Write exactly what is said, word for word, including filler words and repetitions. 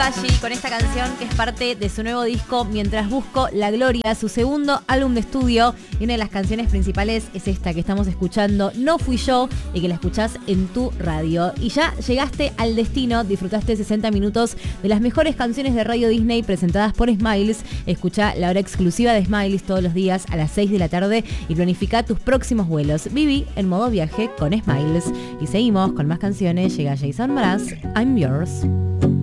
Allí con esta canción que es parte de su nuevo disco Mientras Busco la Gloria, su segundo álbum de estudio, y una de las canciones principales es esta que estamos escuchando, No Fui Yo, y que la escuchás en tu radio. Y ya llegaste al destino, disfrutaste sesenta minutos de las mejores canciones de Radio Disney presentadas por Smiles. Escuchá la hora exclusiva de Smiles todos los días a las seis de la tarde y planifica tus próximos vuelos. Viví en modo viaje con Smiles. Y seguimos con más canciones. Llega Jason Mraz, I'm Yours.